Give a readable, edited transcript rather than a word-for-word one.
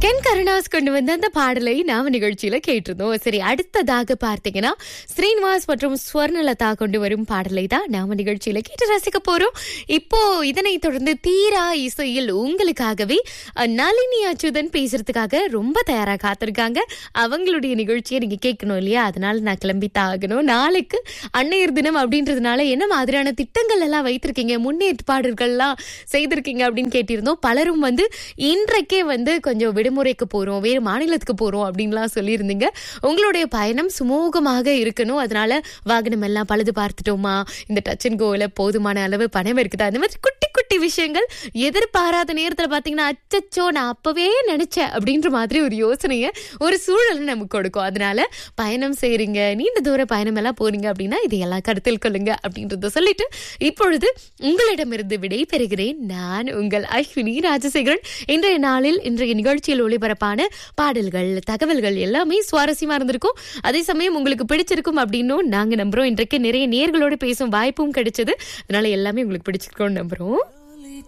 Ken Karunas கொண்டு வந்த அந்த பாடலை நாம நிகழ்ச்சியில கேட்டிருந்தோம். சரி, அடுத்ததாக பார்த்தீங்கன்னா ஸ்ரீனிவாஸ் மற்றும் ஸ்வர்ணலதா கொண்டு வரும் பாடலை தான் நாம நிகழ்ச்சியில கேட்டு ரசிக்க போறோம். இப்போ இதனை தொடர்ந்து தீரா இசையில் உங்களுக்காகவே நளினி அச்சுதன் பேசுறதுக்காக ரொம்ப தயாரா காத்திருக்காங்க. அவங்களுடைய நிகழ்ச்சியை நீங்க கேட்கணும் இல்லையா? அதனால நான் கிளம்பித்தான் ஆகணும். நாளைக்கு அன்னையர் தினம் அப்படின்றதுனால என்ன மாதிரியான திட்டங்கள் எல்லாம் வைத்திருக்கீங்க, முன்னேற்பாடுகள்லாம் செய்திருக்கீங்க அப்படின்னு கேட்டிருந்தோம். பலரும் இன்றைக்கே கொஞ்சம் விடுமுறைக்கு போறோம், வேறு மாநிலத்துக்கு போறோம் அப்படின்லாம் சொல்லியிருந்தீங்க. உங்களுடைய பயணம் சுமூகமாக இருக்கணும். அதனால வாகனம் எல்லாம் பழுது பார்த்துட்டோமா, இந்த டச் அண்ட் கோல போதுமான அளவு பணம் இருக்குதா, அந்த மாதிரி குட்டி குட்டி விஷயங்கள் எதிர்பாராத நேரத்துல பாத்தீங்கன்னா அச்சச்சோ நான் அப்பவே நினைச்சேன் அப்படின்ற மாதிரி ஒரு யோசனைய ஒரு சூழல் நமக்கு கொடுக்கும். அதனால பயணம் செய்றீங்க, நீண்ட தூர பயணம் எல்லாம் போறீங்க அப்படின்னா இதையெல்லாம் கருத்தில் கொள்ளுங்க அப்படின்றத சொல்லிட்டு இப்பொழுது உங்களிடமிருந்து விடை பெறுகிறேன். நான் உங்கள் அஸ்வினி ராஜசேகரன். இன்றைய நாளில் இன்றைய நிகழ்ச்சியில் ஒளிபரப்பான பாடல்கள், தகவல்கள் எல்லாமே சுவாரஸ்யமா இருந்திருக்கும். அதே சமயம் உங்களுக்கு பிடிச்சிருக்கும் அப்படின்னும் நாங்க நம்புறோம். இன்றைக்கு நிறைய நேர்களோட பேசும் வாய்ப்பும் கிடைச்சது. அதனால எல்லாமே உங்களுக்கு பிடிச்சிருக்கோம்னு நம்புறோம்.